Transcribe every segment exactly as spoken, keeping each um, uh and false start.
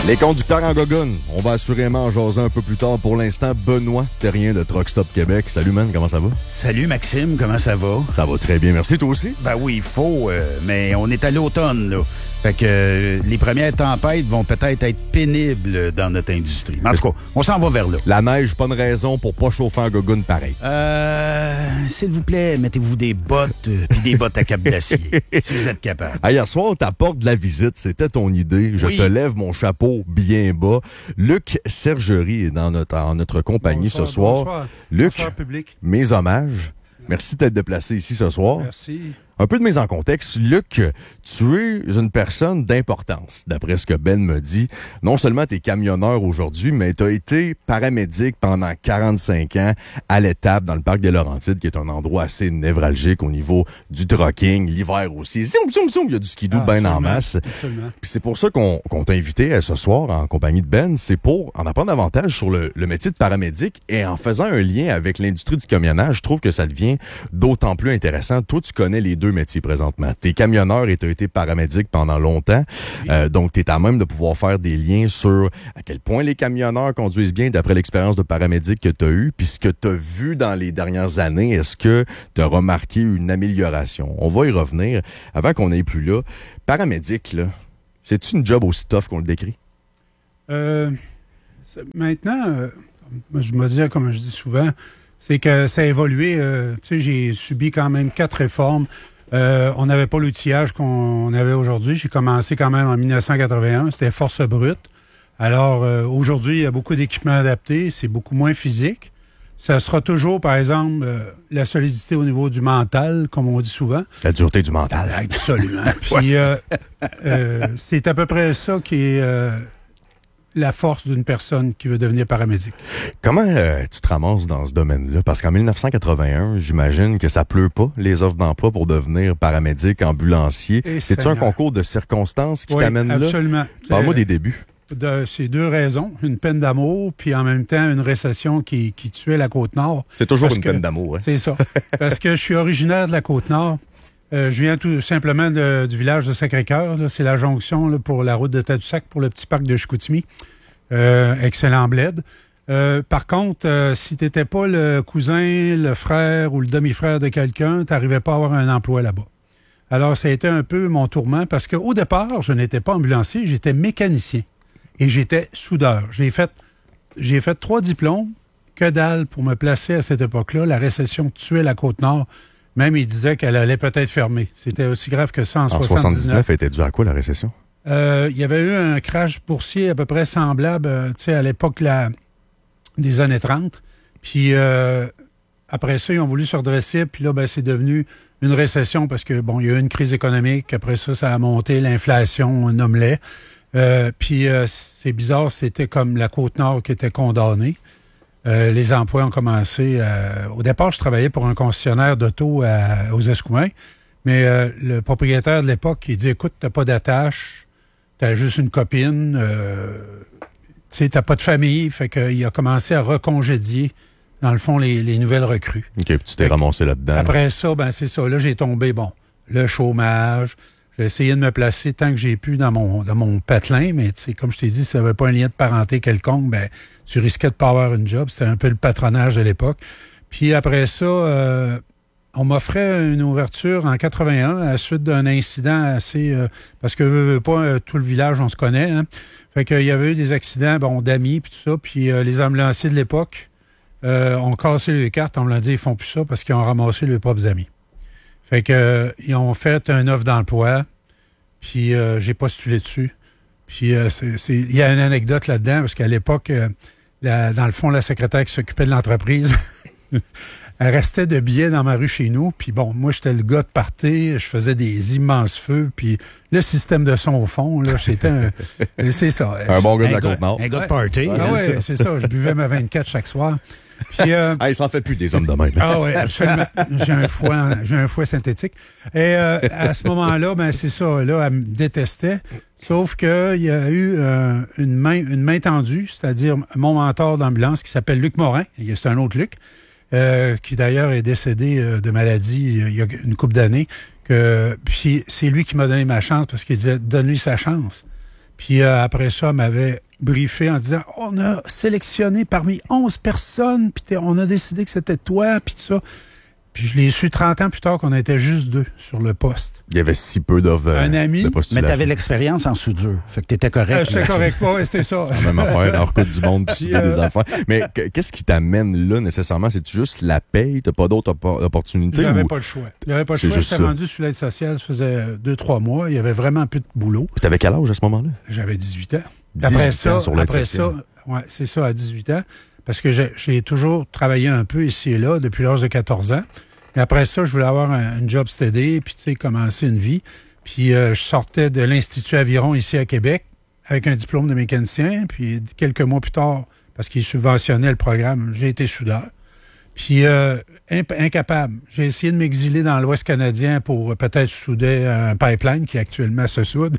Les conducteurs en gogoune, on va assurément en jaser un peu plus tard. Pour l'instant, Benoît Terrien de Truck Stop Québec. Salut, man, comment ça va? Salut, Maxime, comment ça va? Ça va très bien, merci. Toi aussi? Ben oui, il faut, euh, mais on est à l'automne, là. Fait que euh, les premières tempêtes vont peut-être être pénibles dans notre industrie. En tout cas, on s'en va vers là. La neige, pas une raison pour pas chauffer en gogoune pareil. Euh, s'il vous plaît, mettez-vous des bottes, euh, puis des bottes à cap d'acier, si vous êtes capable. Ah, hier soir, on t'apporte de la visite. C'était ton idée. Je oui. te lève mon chapeau bien bas. Luc Sergerie est dans notre, en notre compagnie bonsoir, ce soir. Bonsoir. Luc, bonsoir, public. Mes hommages. Merci d'être déplacé ici ce soir. Merci. Un peu de mise en contexte. Luc, tu es une personne d'importance, d'après ce que Ben me dit. Non seulement tu es camionneur aujourd'hui, mais tu as été paramédic pendant quarante-cinq ans à l'étape dans le parc des Laurentides, qui est un endroit assez névralgique au niveau du trucking, l'hiver aussi. Zoom, zoom, zoom, il y a du skidoo Ah, bien en masse. Absolument. Puis c'est pour ça qu'on, qu'on t'a invité ce soir en compagnie de Ben. C'est pour en apprendre davantage sur le, le métier de paramédic et en faisant un lien avec l'industrie du camionnage, je trouve que ça devient d'autant plus intéressant. Toi, tu connais les deux métiers présentement. T'es camionneur et t'as été paramédic pendant longtemps. Oui. Euh, donc, t'es à même de pouvoir faire des liens sur à quel point les camionneurs conduisent bien d'après l'expérience de paramédic que t'as eue. Puis ce que t'as vu dans les dernières années, est-ce que t'as remarqué une amélioration? On va y revenir. Avant qu'on n'aille plus là, paramédic, là, c'est-tu une job aussi tough qu'on le décrit? Euh, maintenant, euh, je me dis, comme je dis souvent, c'est que ça a évolué. Euh, tu sais, j'ai subi quand même quatre réformes. Euh, on n'avait pas l'outillage qu'on avait aujourd'hui. J'ai commencé quand même en dix-neuf cent quatre-vingt-un. C'était force brute. Alors, euh, aujourd'hui, il y a beaucoup d'équipements adaptés. C'est beaucoup moins physique. Ça sera toujours, par exemple, euh, la solidité au niveau du mental, comme on dit souvent. La dureté du mental. Absolument. Puis, euh, euh, c'est à peu près ça qui est... Euh, la force d'une personne qui veut devenir paramédic. Comment euh, tu te ramasses dans ce domaine-là? Parce qu'en dix-neuf cent quatre-vingt-un, j'imagine que ça pleut pas, les offres d'emploi pour devenir paramédic, ambulancier. C'est-tu un concours de circonstances qui oui, t'amène là? Absolument. Parle-moi des débuts. De, c'est deux raisons. Une peine d'amour, puis en même temps, une récession qui, qui tuait la Côte-Nord. C'est toujours Parce une que, peine d'amour. Hein? C'est ça. Parce que je suis originaire de la Côte-Nord. Euh, je viens tout simplement de, du village de Sacré-Cœur. Là. C'est la jonction là, pour la route de Tadoussac, pour le petit parc de Chicoutimi. Euh, excellent bled. Euh, par contre, euh, si tu n'étais pas le cousin, le frère ou le demi-frère de quelqu'un, tu n'arrivais pas à avoir un emploi là-bas. Alors, ça a été un peu mon tourment parce qu'au départ, je n'étais pas ambulancier, j'étais mécanicien et j'étais soudeur. J'ai fait, j'ai fait trois diplômes, que dalle pour me placer à cette époque-là. La récession tuait la Côte-Nord. Même, il disait qu'elle allait peut-être fermer. C'était aussi grave que ça en, en soixante-dix-neuf. soixante-dix-neuf, elle était due à quoi, la récession? Euh, il y avait eu un crash boursier à peu près semblable, euh, tu sais, à l'époque la, des années trente. Puis euh, après ça, ils ont voulu se redresser. Puis là, ben, c'est devenu une récession parce que, bon, il y a eu une crise économique. Après ça, ça a monté, l'inflation, nomme-les. Euh, puis euh, c'est bizarre, c'était comme la Côte-Nord qui était condamnée. Euh, les emplois ont commencé. À... Au départ, je travaillais pour un concessionnaire d'auto à, aux Escoumins. Mais euh, le propriétaire de l'époque, il dit, écoute, t'as pas d'attache. T'as juste une copine, euh, tu sais, t'as pas de famille, fait qu'il a commencé à recongédier, dans le fond, les, les nouvelles recrues. OK, puis tu t'es ramassé là-dedans. Après ça, ben c'est ça, là, j'ai tombé, bon, le chômage, j'ai essayé de me placer tant que j'ai pu dans mon dans mon patelin, mais tu sais, comme je t'ai dit, si ça n'avait pas un lien de parenté quelconque, ben tu risquais de pas avoir une job, c'était un peu le patronage de l'époque. Puis après ça... Euh, on m'offrait une ouverture en quatre-vingt-un à la suite d'un incident assez... Euh, parce que, veux, veux pas, euh, tout le village, on se connaît. Hein? Fait qu'il y avait eu des accidents, bon, d'amis, puis tout ça. Puis euh, les ambulanciers de l'époque euh, ont cassé les cartes. On me l'a dit, ils font plus ça parce qu'ils ont ramassé leurs propres amis. Fait que euh, ils ont fait un offre d'emploi. Puis euh, j'ai postulé dessus. Puis euh, c'est, c'est, il y a une anecdote là-dedans parce qu'à l'époque, euh, la, dans le fond, la secrétaire qui s'occupait de l'entreprise... Elle restait de billets dans ma rue chez nous. Puis bon, moi, j'étais le gars de party. Je faisais des immenses feux. Puis le système de son au fond, là, c'était un... c'est ça. Un bon gars de la gars, Côte-Nord. Un gars de party. Ah oui, c'est, c'est ça. Je buvais ma vingt-quatre chaque soir. Puis, euh, ah, il s'en fait plus des hommes de même. Ah oui, absolument. J'ai un foie, j'ai un foie synthétique. Et euh, à ce moment-là, ben c'est ça. Là, elle me détestait. Sauf que il y a eu euh, une main, une main tendue, c'est-à-dire mon mentor d'ambulance qui s'appelle Luc Morin. C'est un autre Luc. Euh, qui d'ailleurs est décédé euh, de maladie euh, il y a une couple d'années. Que, puis c'est lui qui m'a donné ma chance parce qu'il disait « donne-lui sa chance ». Puis euh, après ça, elle m'avait briefé en disant « On a sélectionné parmi onze personnes, puis on a décidé que c'était toi, puis tout ça. » Puis je l'ai su trente ans plus tard qu'on était juste deux sur le poste. Il y avait si peu d'offres Un ami, de postulation. Mais tu avais l'expérience en soudure. Fait que tu étais correct. Euh, J'étais correct, oui, c'était ça. C'est la même affaire, hors Coupe du monde, puis Puis, euh... des euh, affaires. Mais qu'est-ce qui t'amène là, nécessairement? C'est-tu juste la paye? T'as pas d'autres op- opportunités? J'avais ou... pas le choix. J'avais pas le C'est choix. juste J'étais ça. rendu sur l'aide sociale, ça faisait deux, trois mois. Il y avait vraiment plus de boulot. Puis t'avais quel âge à ce moment-là? J'avais dix-huit ans. dix-huit Après ans ça, sur l'aide après sociale. ça, ouais, c'est ça, à dix-huit ans. Parce que j'ai, j'ai toujours travaillé un peu ici et là depuis l'âge de quatorze ans. Et après ça, je voulais avoir un, un job steady, puis tu sais, commencer une vie. Puis euh, je sortais de l'Institut Aviron ici à Québec avec un diplôme de mécanicien. Puis quelques mois plus tard, parce qu'il subventionnait le programme, j'ai été soudeur. Puis euh, imp- incapable. J'ai essayé de m'exiler dans l'Ouest canadien pour peut-être souder un pipeline qui actuellement se soude.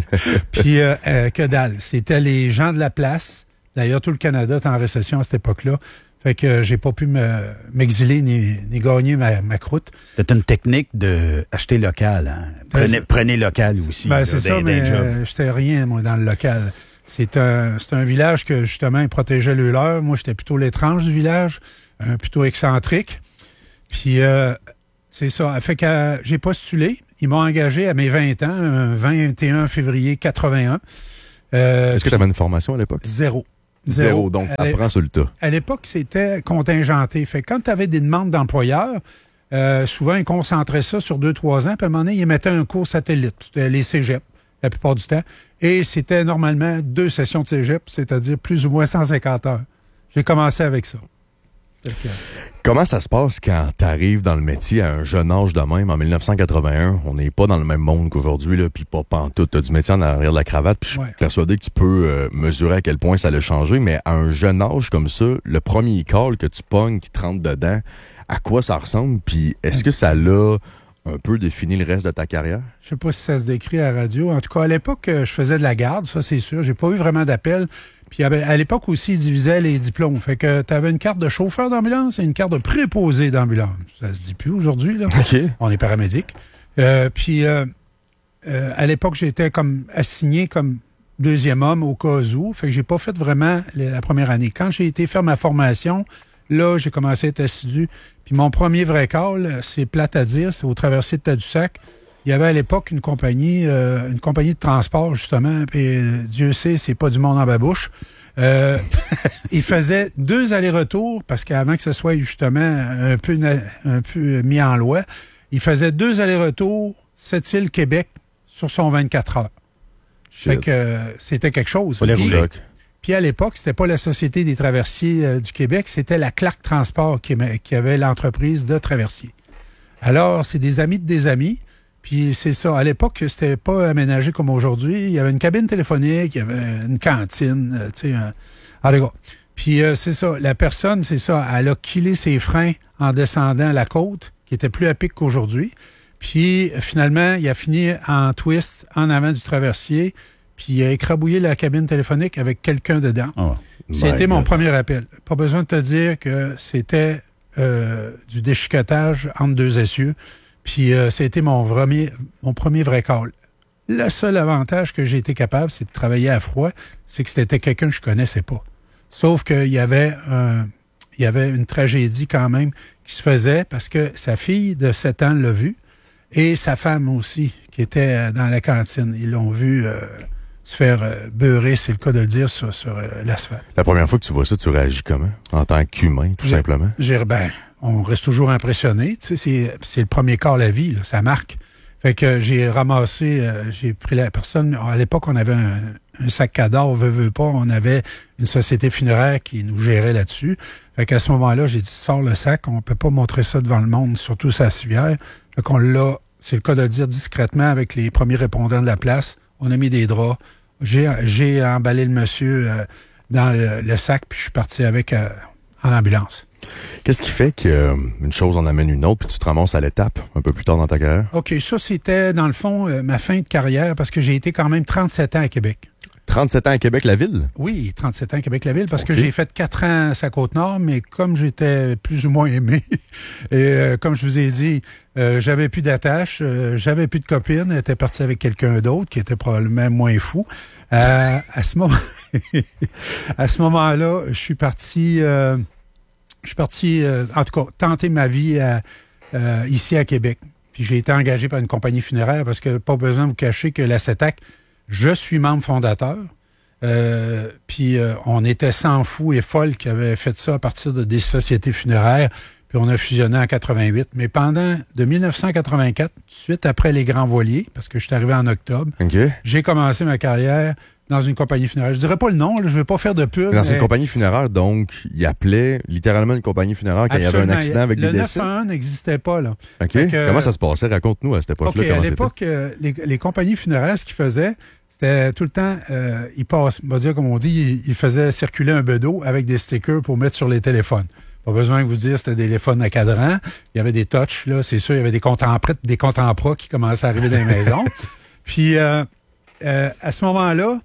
Puis euh, euh, que dalle. C'était les gens de la place. D'ailleurs, tout le Canada était en récession à cette époque-là. Fait que euh, j'ai pas pu me, m'exiler ni, ni gagner ma, ma croûte. C'était une technique de acheter local. Hein? Prenez, c'est, prenez local aussi. Ben, là, c'est d'un, ça, d'un mais job. euh, j'étais rien, moi, dans le local. C'est un, c'est un village que, justement, ils protégeaient le leur. Moi, j'étais plutôt l'étrange du village, euh, plutôt excentrique. Puis, euh, c'est ça. Fait que euh, j'ai postulé. Ils m'ont engagé à mes vingt ans, un vingt et un février quatre-vingt-un. Euh, Est-ce que tu avais une formation à l'époque? Zéro. Zéro, donc À l'é- apprends sur le tas. À l'époque, c'était contingenté. Fait que quand tu avais des demandes d'employeurs, euh, souvent, ils concentraient ça sur deux, trois ans. Puis à un moment donné, ils mettaient un cours satellite. C'était les cégeps, la plupart du temps. Et c'était normalement deux sessions de cégep, c'est-à-dire plus ou moins cent cinquante heures. J'ai commencé avec ça. Fait que, Comment ça se passe quand tu arrives dans le métier à un jeune âge de même, en dix-neuf cent quatre-vingt-un? On n'est pas dans le même monde qu'aujourd'hui, là, puis pas pantoute. Tu as du métier en arrière de la cravate, puis je suis Ouais. persuadé que tu peux euh, mesurer à quel point ça l'a changé, mais à un jeune âge comme ça, le premier call que tu pognes, qui te rentre dedans, à quoi ça ressemble, puis est-ce que ça l'a un peu défini le reste de ta carrière? Je sais pas si ça se décrit à la radio. En tout cas, à l'époque, euh, je faisais de la garde, ça c'est sûr. J'ai pas eu vraiment d'appel. Puis à l'époque aussi, ils divisaient les diplômes. Fait que tu avais une carte de chauffeur d'ambulance et une carte de préposé d'ambulance. Ça se dit plus aujourd'hui, là. OK. On est paramédic. Euh, puis euh, euh, à l'époque, j'étais comme assigné comme deuxième homme au cas où. Fait que j'ai pas fait vraiment la, la première année. Quand j'ai été faire ma formation, là, j'ai commencé à être assidu. Puis mon premier vrai call, c'est plate à dire, c'est au traversier de Tadoussac. Il y avait à l'époque une compagnie, euh, une compagnie de transport, justement, puis euh, Dieu sait, c'est pas du monde en babouche. Euh, il faisait deux allers-retours, parce qu'avant que ce soit justement un peu, un peu mis en loi, il faisait deux allers-retours, Sept-Îles-Québec, sur son vingt-quatre heures. Shit. Fait que euh, c'était quelque chose. Faut l'avouer. Puis, puis à l'époque, c'était pas la Société des traversiers euh, du Québec, c'était la Clark Transport qui, qui avait l'entreprise de traversiers. Alors, c'est des amis de des amis. Puis c'est ça. À l'époque, c'était pas aménagé comme aujourd'hui. Il y avait une cabine téléphonique, il y avait une cantine, euh, tu sais. Un... Ah, les gars. Puis euh, c'est ça. La personne, c'est ça. Elle a killé ses freins en descendant la côte, qui était plus à pic qu'aujourd'hui. Puis finalement, il a fini en twist en avant du traversier. Puis il a écrabouillé la cabine téléphonique avec quelqu'un dedans. Oh. C'était My mon God. premier appel. Pas besoin de te dire que c'était euh, du déchiquetage entre deux essieux. Puis euh, c'était mon premier, mon premier vrai call. Le seul avantage que j'ai été capable, c'est de travailler à froid, c'est que c'était quelqu'un que je connaissais pas. Sauf qu'il y avait un, il y avait une tragédie quand même qui se faisait parce que sa fille de sept ans l'a vu et sa femme aussi, qui était dans la cantine. Ils l'ont vu euh, se faire euh, beurrer, c'est le cas de le dire, sur, sur euh, l'asphalte. La première fois que tu vois ça, tu réagis comment? En tant qu'humain, tout J'ai- simplement? J'ai ben, on reste toujours impressionné. Tu sais, c'est, c'est le premier cas à la vie, là, ça marque. Fait que j'ai ramassé, euh, j'ai pris la personne. À l'époque, on avait un, un sac cadavre, veut, veut pas. On avait une société funéraire qui nous gérait là-dessus. Fait qu'à ce moment-là, j'ai dit, sors le sac, on peut pas montrer ça devant le monde, surtout sa civière. Fait qu'on l'a, c'est le cas de le dire discrètement avec les premiers répondants de la place. On a mis des draps. J'ai, j'ai emballé le monsieur euh, dans le, le sac, puis je suis parti avec euh, en ambulance. Qu'est-ce qui fait qu'une chose en amène une autre, puis tu te ramasses à l'étape un peu plus tard dans ta carrière? OK, ça, c'était, dans le fond, euh, ma fin de carrière, parce que j'ai été quand même trente-sept ans à Québec. trente-sept ans à Québec-la-Ville? Oui, trente-sept ans à Québec-la-Ville, parce okay. que j'ai fait quatre ans à Côte-Nord, mais comme j'étais plus ou moins aimé, et euh, comme je vous ai dit, euh, j'avais plus d'attache, euh, j'avais plus de copine, elle était partie avec quelqu'un d'autre qui était probablement moins fou. Euh, à ce moment, à ce moment-là, je suis parti, euh, je suis parti, euh, en tout cas, tenter ma vie à, euh, ici à Québec. Puis j'ai été engagé par une compagnie funéraire parce que pas besoin de vous cacher que la CETAC, je suis membre fondateur. Euh, puis euh, on était cent fous et folles qui avaient fait ça à partir de des sociétés funéraires. Puis on a fusionné en quatre-vingt-huit. Mais pendant de mille neuf cent quatre-vingt-quatre, tout de suite après les Grands Voiliers, parce que je suis arrivé en octobre, okay. j'ai commencé ma carrière dans une compagnie funéraire. Je dirais pas le nom, là, je ne vais pas faire de pub. Dans mais... une compagnie funéraire, donc, il appelait littéralement une compagnie funéraire quand Absolument. Il y avait un accident avec le des décès. Le neuf un un n'existait pas, là. OK. Que, comment ça se passait? Raconte-nous à cette époque-là. OK, comment à l'époque, euh, les, les compagnies funéraires, ce qu'ils faisaient, c'était tout le temps, euh, ils passent, on va dire comme on dit, ils, ils faisaient circuler un bedeau avec des stickers pour mettre sur les téléphones. Pas besoin de vous dire, c'était des téléphones à cadran. Il y avait des touchs, là, c'est sûr. Il y avait des comptes en prêt, des comptes en pras qui commençaient à arriver dans les maisons. Puis, euh, euh, à ce moment-là,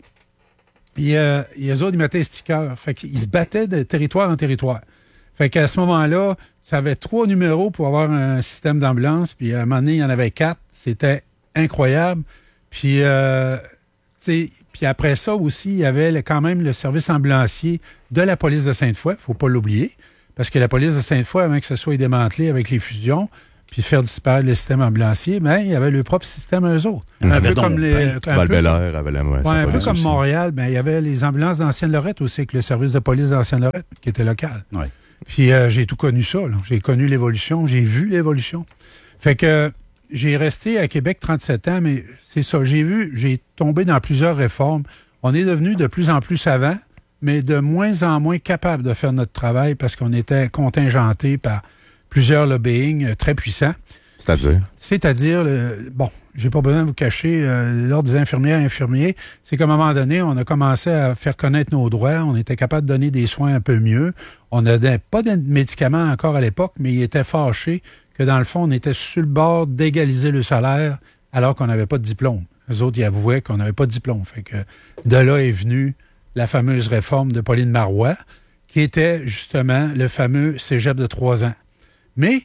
il, euh, les autres, ils mettaient des stickers. Fait qu'ils se battaient de territoire en territoire. Fait qu'à ce moment-là, ça avait trois numéros pour avoir un système d'ambulance. Puis, à un moment donné, il y en avait quatre. C'était incroyable. Puis, euh, tu sais, puis après ça aussi, il y avait le, quand même le service ambulancier de la police de Sainte-Foy. Faut pas l'oublier. Parce que la police de Sainte-Foy, avant que ça soit démantelé avec les fusions, puis faire disparaître le système ambulancier, mais il y avait le propre système eux autres. Mmh. Un peu comme les... Val-Bélair avait la ouais, un peu comme aussi. Montréal, ben, il y avait les ambulances d'Ancienne-Lorette aussi, avec le service de police d'Ancienne-Lorette, qui était local. Ouais. Puis euh, j'ai tout connu ça, là. J'ai connu l'évolution, j'ai vu l'évolution. Fait que j'ai resté à Québec trente-sept ans, mais c'est ça, j'ai vu, j'ai tombé dans plusieurs réformes. On est devenu de plus en plus savants, mais de moins en moins capable de faire notre travail parce qu'on était contingenté par plusieurs lobbying très puissants. C'est-à-dire? C'est-à-dire, le, bon, j'ai pas besoin de vous cacher, euh, l'Ordre des infirmières et infirmiers, c'est qu'à un moment donné, on a commencé à faire connaître nos droits, on était capable de donner des soins un peu mieux. On n'avait pas de médicaments encore à l'époque, mais ils étaient fâchés que dans le fond, on était sur le bord d'égaliser le salaire alors qu'on n'avait pas de diplôme. Les autres, ils avouaient qu'on n'avait pas de diplôme. Fait que de là est venue la fameuse réforme de Pauline Marois, qui était justement le fameux cégep de trois ans. Mais,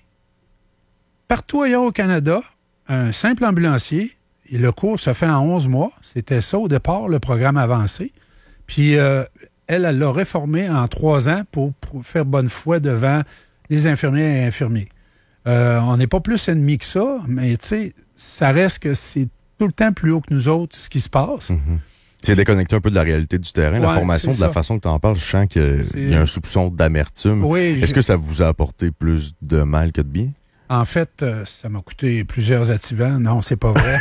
partout ailleurs au Canada, un simple ambulancier, et le cours se fait en onze mois, c'était ça au départ, le programme avancé, puis euh, elle, elle l'a réformé en trois ans pour, pour faire bonne foi devant les infirmiers et infirmiers. Euh, on n'est pas plus ennemis que ça, mais tu sais, ça reste que c'est tout le temps plus haut que nous autres ce qui se passe. Mm-hmm. C'est déconnecté un peu de la réalité du terrain. Ouais, la formation, de ça. La façon que tu en parles, je sens qu'il y a un soupçon d'amertume. Oui, Est-ce que ça vous a apporté plus de mal que de bien? En fait, euh, ça m'a coûté plusieurs activants. Non, c'est pas vrai.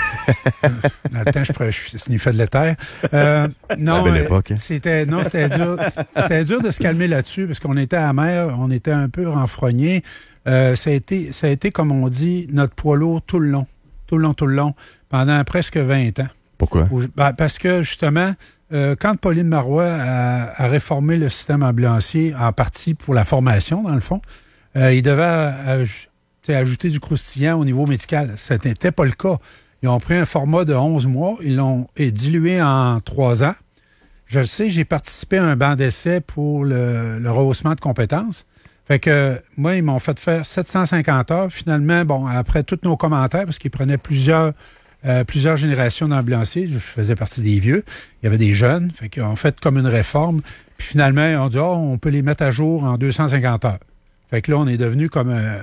Dans le temps, je, je sniffais de l'éther. Euh, non, la belle époque, hein? c'était non, c'était dur. C'était dur de se calmer là-dessus parce qu'on était amer, on était un peu renfrognés. Euh, ça a été, ça a été, comme on dit, notre poids lourd tout le long, tout le long, tout le long, pendant presque vingt ans. Pourquoi? Ben, parce que, justement, euh, quand Pauline Marois a, a réformé le système ambulancier, en partie pour la formation, dans le fond, euh, il devait aj- ajouter du croustillant au niveau médical. Ce n'était pas le cas. Ils ont pris un format de onze mois, ils l'ont dilué en trois ans. Je le sais, j'ai participé à un banc d'essai pour le, le rehaussement de compétences. Fait que, moi, ils m'ont fait faire sept cent cinquante heures. Finalement, bon, après tous nos commentaires, parce qu'ils prenaient plusieurs... Euh, plusieurs générations d'ambulanciers. Je faisais partie des vieux. Il y avait des jeunes. Fait qu'ils ont fait comme une réforme. Puis finalement, on dit, oh, on peut les mettre à jour en deux cent cinquante heures. Fait que là, on est devenu comme un,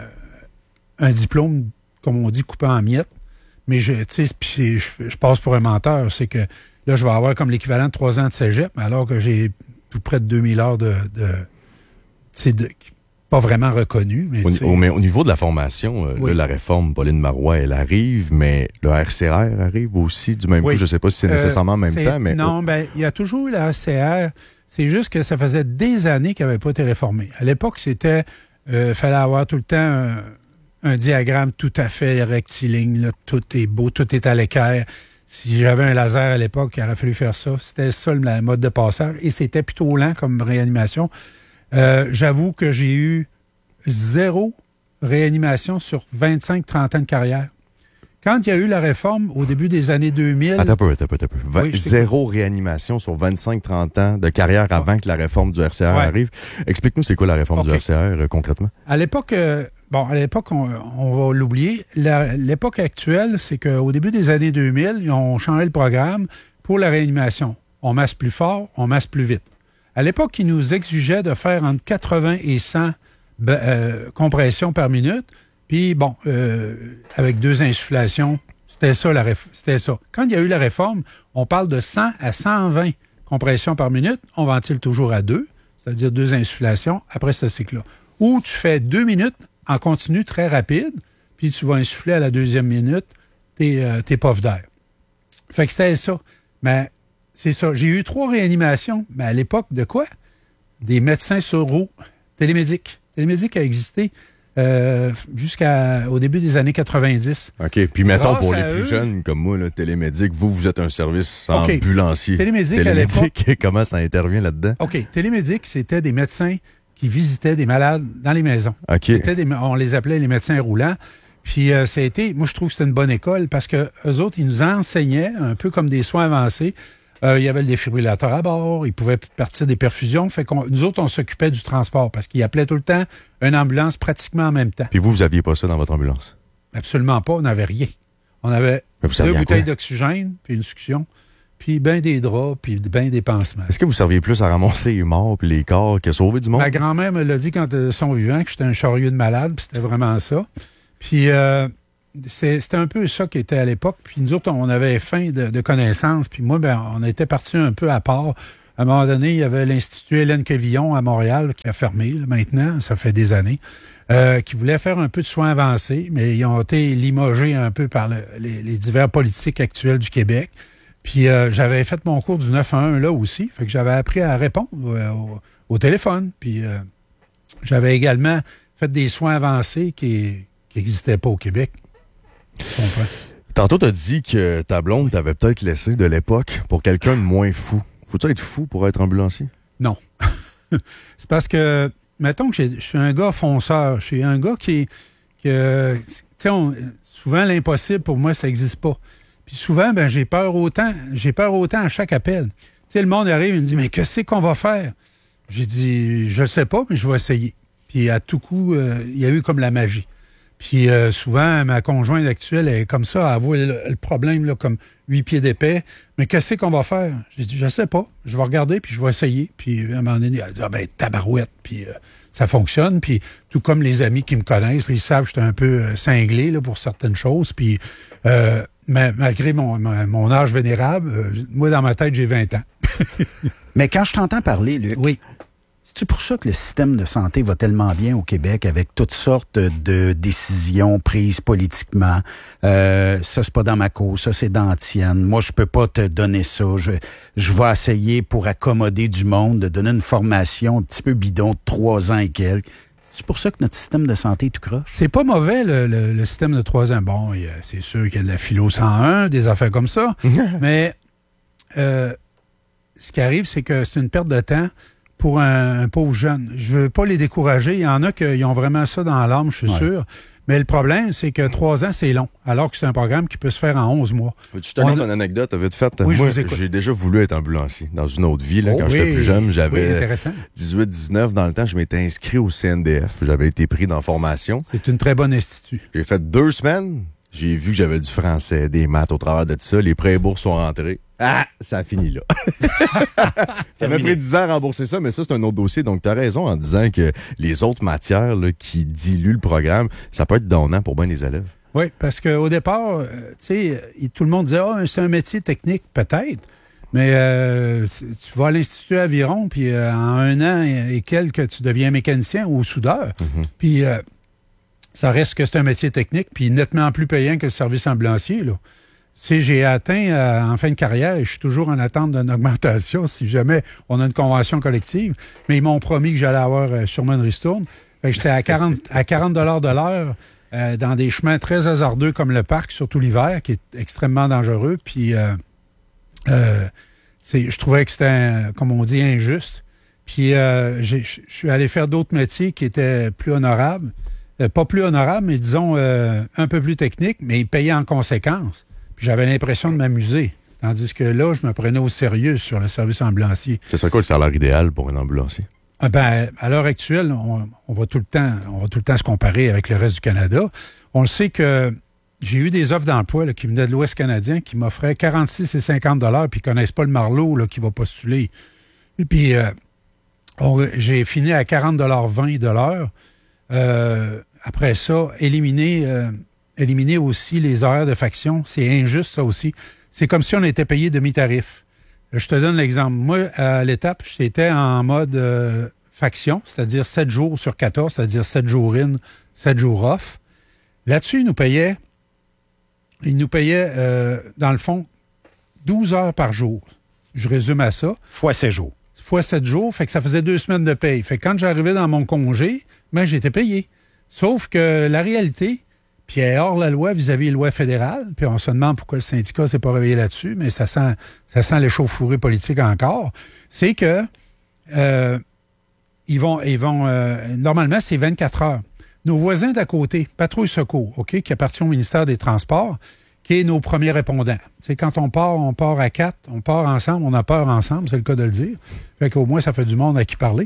un diplôme, comme on dit, coupé en miettes. Mais je, tu sais, puis je, je passe pour un menteur. C'est que là, je vais avoir comme l'équivalent de trois ans de cégep, alors que j'ai tout près de deux mille heures de, de, tu sais, de pas vraiment reconnu. Mais, au, au, mais au niveau de la formation, euh, oui. là, la réforme, Pauline Marois, elle arrive, mais le R C R arrive aussi du même oui. coup. Je ne sais pas si c'est nécessairement euh, en même temps, mais... Non, ben il y a toujours eu le R C R. C'est juste que ça faisait des années qu'il n'avait pas été réformé. À l'époque, c'était... Il euh, fallait avoir tout le temps un, un diagramme tout à fait rectiligne. Là, tout est beau, tout est à l'équerre. Si j'avais un laser à l'époque, il aurait fallu faire ça. C'était ça le mode de passage. Et c'était plutôt lent comme réanimation. Euh, j'avoue que j'ai eu zéro réanimation sur vingt-cinq trente ans de carrière. Quand il y a eu la réforme au début des années deux mille... Attends un peu, attends un peu, attends un peu. Oui, Zéro réanimation sur vingt-cinq trente ans de carrière avant que la réforme du R C R ouais. arrive. Explique-nous c'est quoi la réforme okay. du R C R euh, concrètement? À l'époque, euh, bon, à l'époque, on, on va l'oublier. La, l'époque actuelle, c'est qu'au début des années deux mille, ils ont changé le programme pour la réanimation. On masse plus fort, on masse plus vite. À l'époque, ils nous exigeaient de faire entre quatre-vingts et cent euh, compressions par minute. Puis, bon, euh, avec deux insufflations, c'était ça, la réf- c'était ça. Quand il y a eu la réforme, on parle de cent à cent vingt compressions par minute. On ventile toujours à deux, c'est-à-dire deux insufflations après ce cycle-là. Ou tu fais deux minutes en continu très rapide, puis tu vas insuffler à la deuxième minute tes, euh, tes puffs d'air. Fait que c'était ça. Mais c'est ça. J'ai eu trois réanimations, mais à l'époque de quoi? Des médecins sur roue, télémédic. Télémédic a existé Euh, jusqu'au début des années quatre-vingt-dix. OK. Puis mettons, Grâce pour les à plus eux, jeunes comme moi, là, télémédic, vous, vous êtes un service okay. ambulancier. Télémédic, télémédic comment ça intervient là-dedans? OK. Télémédic, c'était des médecins qui visitaient des malades dans les maisons. OK. C'était des, on les appelait les médecins roulants. Puis euh, ça a été, moi je trouve que c'était une bonne école parce que eux autres, ils nous enseignaient un peu comme des soins avancés. Euh, il y avait le défibrillateur à bord, ils pouvaient partir des perfusions. Fait qu'on, nous autres, on s'occupait du transport parce qu'ils appelaient tout le temps une ambulance pratiquement en même temps. Puis vous, vous aviez pas ça dans votre ambulance? Absolument pas, on n'avait rien. On avait deux bouteilles d'oxygène, puis une succion, puis ben des draps, puis ben des pansements. Est-ce que vous serviez plus à ramasser les morts puis les corps qu'à sauver du monde? Ma grand-mère me l'a dit quand ils sont vivants, que j'étais un chariot de malade, puis c'était vraiment ça. Puis... Euh, C'est, c'était un peu ça qui était à l'époque. Puis nous autres, on avait faim de, de connaissances. Puis moi, ben, on était partis un peu à part. À un moment donné, il y avait l'Institut Hélène Quevillon à Montréal qui a fermé là, maintenant, ça fait des années, euh, qui voulait faire un peu de soins avancés, mais ils ont été limogés un peu par le, les, les divers politiques actuels du Québec. Puis euh, j'avais fait mon cours du neuf un un là aussi. Fait que j'avais appris à répondre euh, au, au téléphone. Puis euh, j'avais également fait des soins avancés qui n'existaient pas au Québec. Tantôt, t'as dit que ta blonde t'avait peut-être laissé de l'époque pour quelqu'un de moins fou. Faut-tu être fou pour être ambulancier? Non. C'est parce que, mettons que je suis un gars fonceur. Je suis un gars qui... qui tu sais, souvent, l'impossible, pour moi, ça n'existe pas. Puis souvent, ben j'ai peur autant. J'ai peur autant à chaque appel. Tu sais, le monde arrive et me dit, mais qu'est-ce qu'on va faire? J'ai dit, je ne sais pas, mais je vais essayer. Puis à tout coup, euh, il y a eu comme la magie. Puis euh, souvent, ma conjointe actuelle est comme ça, elle voit le, le problème là, comme huit pieds d'épais. Mais qu'est-ce qu'on va faire? J'ai dit, je sais pas. Je vais regarder, puis je vais essayer. Puis à un moment donné, elle dit, ah ben, tabarouette. Puis euh, ça fonctionne. Puis tout comme les amis qui me connaissent, ils savent que j'étais un peu euh, cinglé là, pour certaines choses. Puis euh, mais, malgré mon, mon, mon âge vénérable, euh, moi, dans ma tête, j'ai vingt ans. Mais quand je t'entends parler, Luc... Oui. C'est pour ça que le système de santé va tellement bien au Québec avec toutes sortes de décisions prises politiquement. Euh, ça, c'est pas dans ma cause, ça, c'est dans la tienne. Moi, je peux pas te donner ça. Je, je vais essayer pour accommoder du monde, de donner une formation un petit peu bidon de trois ans et quelques. C'est pour ça que notre système de santé est tout croche. C'est pas mauvais, le, le, le système de trois ans. Bon, il y a, c'est sûr qu'il y a de la philo cent un, des affaires comme ça. Mais euh, ce qui arrive, c'est que c'est une perte de temps pour un, un pauvre jeune. Je veux pas les décourager. Il y en a qui ont vraiment ça dans l'âme, je suis ouais. sûr. Mais le problème, c'est que trois ans, c'est long, alors que c'est un programme qui peut se faire en onze mois. Tu te racontes une anecdote, vite fait. Oui, moi, je j'ai déjà voulu être ambulancier dans une autre vie. Là, oh, quand oui. j'étais plus jeune, j'avais oui, dix-huit dix-neuf. Dans le temps, je m'étais inscrit au C N D F. J'avais été pris dans la formation. C'est une très bonne institut. J'ai fait deux semaines. J'ai vu que j'avais du français, des maths au travers de tout ça. Les prêts et bourses sont rentrés. Ah, ça a fini là. Ça m'a pris dix ans à rembourser ça, mais ça, c'est un autre dossier. Donc, tu as raison en disant que les autres matières là, qui diluent le programme, ça peut être donnant pour bien les élèves. Oui, parce qu'au départ, euh, tu sais, tout le monde disait « Ah, oh, c'est un métier technique, peut-être. » Mais euh, tu vas à l'Institut Aviron, puis euh, en un an et quelques, tu deviens mécanicien ou soudeur. Mm-hmm. Puis euh, ça reste que c'est un métier technique, puis nettement plus payant que le service ambulancier, là. Tu sais, j'ai atteint euh, en fin de carrière et je suis toujours en attente d'une augmentation si jamais on a une convention collective. Mais ils m'ont promis que j'allais avoir euh, sûrement une ristourne. Fait que j'étais à quarante à quarante dollars de l'heure euh, dans des chemins très hasardeux comme le parc, surtout l'hiver, qui est extrêmement dangereux. Puis euh, euh, c'est, je trouvais que c'était, comme on dit, injuste. Puis euh, je suis allé faire d'autres métiers qui étaient plus honorables. euh, pas plus honorable, mais disons euh, un peu plus technique, mais ils payaient en conséquence. Puis j'avais l'impression de m'amuser. Tandis que là, je me prenais au sérieux sur le service ambulancier. C'est ça quoi le salaire idéal pour un ambulancier? Ah ben, à l'heure actuelle, on, on va tout le temps, on va tout le temps se comparer avec le reste du Canada. On le sait que j'ai eu des offres d'emploi là, qui venaient de l'Ouest canadien qui m'offraient quarante-six et cinquante dollars puis ils connaissent pas le marlot là, qui va postuler. Et puis euh, on, j'ai fini à quarante dollars vingt de l'heure. Euh, après ça, éliminer, euh, éliminer aussi les horaires de faction, c'est injuste ça aussi. C'est comme si on était payé demi-tarif. Je te donne l'exemple. Moi, à l'étape, j'étais en mode euh, faction, c'est-à-dire sept jours sur quatorze, c'est-à-dire sept jours in, sept jours off. Là-dessus, ils nous payaient, ils nous payaient, euh, dans le fond, douze heures par jour. Je résume à ça. Fois sept jours. Fois sept jours, fait que ça faisait deux semaines de paye. Fait que quand j'arrivais dans mon congé, ben, j'étais payé. Sauf que la réalité, puis elle est hors la loi vis-à-vis la loi fédérale, puis on se demande pourquoi le syndicat s'est pas réveillé là-dessus, mais ça sent, ça sent l'échauffourée politique encore, c'est que euh, ils vont, ils vont euh, normalement, c'est vingt-quatre heures. Nos voisins d'à côté, Patrouille Secours, OK, qui appartient au ministère des Transports, qui est nos premiers répondants. C'est quand on part, on part à quatre, on part ensemble, on a peur ensemble, c'est le cas de le dire. Fait qu'au moins, ça fait du monde à qui parler.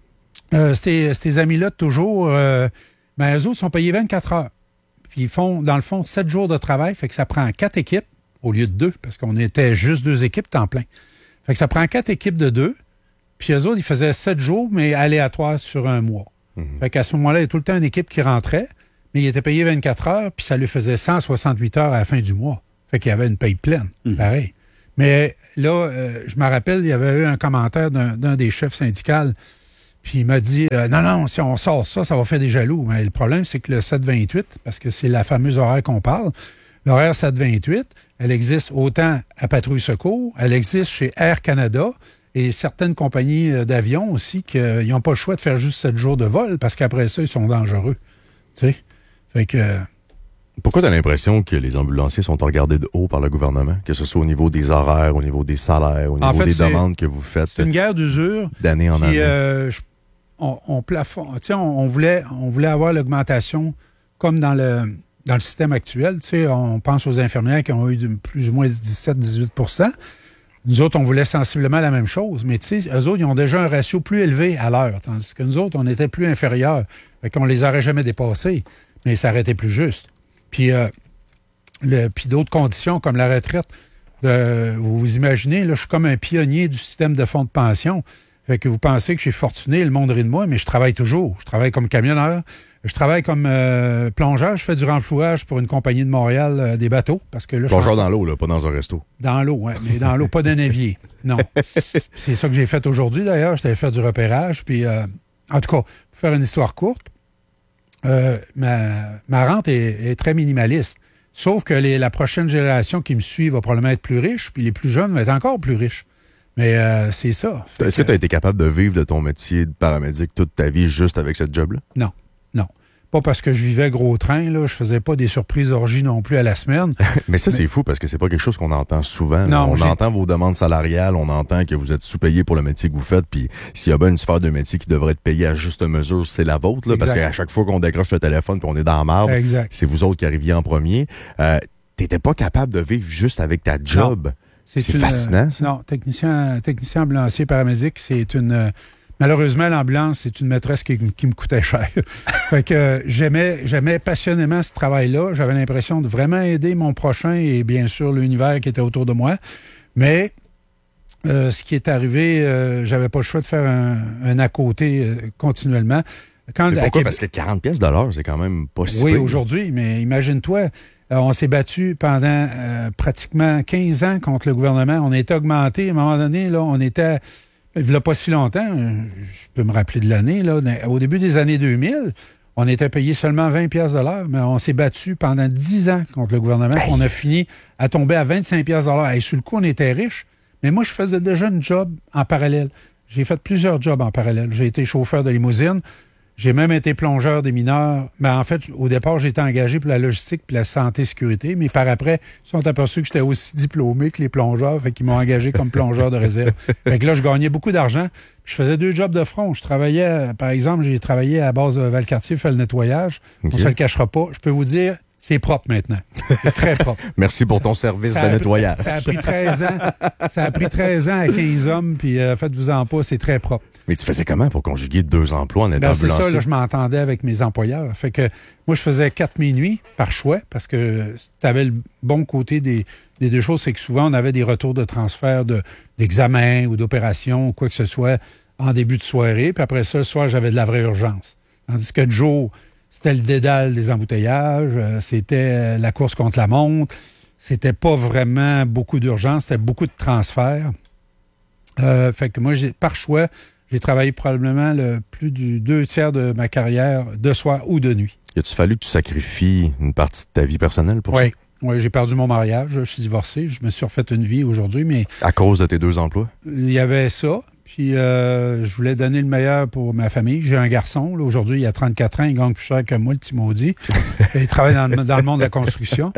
Euh, ces, ces amis-là, toujours, euh, ben, eux autres sont payés vingt-quatre heures. Puis ils font, dans le fond, sept jours de travail, fait que ça prend quatre équipes au lieu de deux, parce qu'on était juste deux équipes temps plein. Fait que ça prend quatre équipes de deux, puis eux autres, ils faisaient sept jours, mais aléatoires sur un mois. Mmh. Fait qu'à ce moment-là, il y a tout le temps une équipe qui rentrait, mais il était payé vingt-quatre heures, puis ça lui faisait cent soixante-huit heures à la fin du mois. Fait qu'il y avait une paye pleine, mmh. pareil. Mais là, euh, je me rappelle, il y avait eu un commentaire d'un, d'un des chefs syndicaux. Puis il m'a dit, euh, non, non, si on sort ça, ça va faire des jaloux. Mais le problème, c'est que le sept vingt-huit, parce que c'est la fameuse horaire qu'on parle, l'horaire sept vingt-huit, elle existe autant à Patrouille Secours, elle existe chez Air Canada et certaines compagnies d'avions aussi qui n'ont pas le choix de faire juste sept jours de vol parce qu'après ça, ils sont dangereux. Tu sais? Fait que... Pourquoi tu as l'impression que les ambulanciers sont regardés de haut par le gouvernement, que ce soit au niveau des horaires, au niveau des salaires, au niveau en fait, des demandes que vous faites? C'est une guerre d'usure. D'année en année. Euh, je, on, on plafond. Tu sais, on, on voulait, on voulait avoir l'augmentation comme dans le dans le système actuel. Tu sais, on pense aux infirmières qui ont eu de plus ou moins dix-sept à dix-huit pour cent. Nous autres, on voulait sensiblement la même chose, mais tu sais, eux autres, ils ont déjà un ratio plus élevé à l'heure, tandis que nous autres, on était plus inférieurs. Fait qu'on les aurait jamais dépassés, mais ça aurait été plus juste. Puis, euh, le, puis d'autres conditions comme la retraite, euh, vous vous imaginez, là, je suis comme un pionnier du système de fonds de pension. Fait que vous pensez que je suis fortuné, le monde rit de moi, mais je travaille toujours. Je travaille comme camionneur, je travaille comme euh, plongeur, je fais du renflouage pour une compagnie de Montréal euh, des bateaux. Parce que là, plongeur je dans l'eau, là, pas dans un resto. Dans l'eau, oui, mais dans l'eau, pas d'un évier. Non. C'est ça que j'ai fait aujourd'hui, d'ailleurs. J'étais faire du repérage. Puis, euh, en tout cas, pour faire une histoire courte, euh, ma, ma rente est, est très minimaliste. Sauf que les, la prochaine génération qui me suit va probablement être plus riche, puis les plus jeunes vont être encore plus riches. Mais euh, c'est ça. Est-ce que, que tu as été capable de vivre de ton métier de paramédic toute ta vie juste avec cette job-là? Non, non. Pas parce que je vivais gros train, là. Je faisais pas des surprises orgies non plus à la semaine. Mais ça, Mais... c'est fou parce que c'est pas quelque chose qu'on entend souvent. Non, on j'ai... entend vos demandes salariales, on entend que vous êtes sous-payé pour le métier que vous faites, puis s'il y a bien une sphère de métier qui devrait être payée à juste mesure, c'est la vôtre, là, parce qu'à chaque fois qu'on décroche le téléphone puis on est dans la marde, exact. C'est vous autres qui arriviez en premier. Euh, t'étais pas capable de vivre juste avec ta job. Non. C'est, c'est une, fascinant, ça. Non, technicien, technicien ambulancier paramédic, c'est une... Euh, malheureusement, l'ambulance, c'est une maîtresse qui, qui me coûtait cher. Fait que euh, j'aimais, j'aimais passionnément ce travail-là. J'avais l'impression de vraiment aider mon prochain et bien sûr l'univers qui était autour de moi. Mais euh, ce qui est arrivé, euh, j'avais pas le choix de faire un, un à côté euh, continuellement. Quand, mais pourquoi? Québec... Parce que quarante pièces de l'heure, c'est quand même pas si Oui, pire. aujourd'hui, mais imagine-toi... Euh, on s'est battu pendant euh, pratiquement quinze ans contre le gouvernement. On a été augmenté. À un moment donné, là, on était... Il n'y a pas si longtemps, je peux me rappeler de l'année, là, au début des années deux mille, on était payé seulement vingt piastres de l'heure, mais on s'est battu pendant dix ans contre le gouvernement. Hey. On a fini à tomber à vingt-cinq piastres de l'heure. Et sur le coup, on était riches. Mais moi, je faisais déjà une job en parallèle. J'ai fait plusieurs jobs en parallèle. J'ai été chauffeur de limousine. J'ai même été plongeur des mineurs. Mais en fait, au départ, j'ai été engagé pour la logistique puis la santé-sécurité. Mais par après, ils sont aperçus que j'étais aussi diplômé que les plongeurs. Fait qu'ils m'ont engagé comme plongeur de réserve. Fait que là, je gagnais beaucoup d'argent. Je faisais deux jobs de front. Je travaillais, par exemple, j'ai travaillé à la base de Valcartier, fait le nettoyage. Okay. On se le cachera pas. Je peux vous dire, c'est propre maintenant. C'est très propre. Merci pour ton service ça de a, nettoyage. Ça a pris treize ans. Ça a pris treize ans à quinze hommes, puis euh, faites-vous-en pas, c'est très propre. Mais tu faisais comment pour conjuguer deux emplois en étant ben, ambulancier? C'est ça, là, je m'entendais avec mes employeurs. Fait que moi, je faisais quatre minuit par choix, parce que tu avais le bon côté des, des deux choses, c'est que souvent, on avait des retours de transfert de, d'examen ou d'opération ou quoi que ce soit en début de soirée, puis après ça, le soir, j'avais de la vraie urgence. Tandis que de jour, c'était le dédale des embouteillages, euh, c'était la course contre la montre, c'était pas vraiment beaucoup d'urgence, c'était beaucoup de transferts. Euh, fait que moi, j'ai, par choix, j'ai travaillé probablement le plus du deux tiers de ma carrière de soir ou de nuit. A-t-il fallu que tu sacrifies une partie de ta vie personnelle pour oui. ça? Oui, j'ai perdu mon mariage, je suis divorcé, je me suis refait une vie aujourd'hui, mais... À cause de tes deux emplois? Il y avait ça, puis euh, je voulais donner le meilleur pour ma famille. J'ai un garçon, là, aujourd'hui, il a trente-quatre ans, il gagne plus cher que moi, le petit maudit. Il travaille dans le, dans le monde de la construction.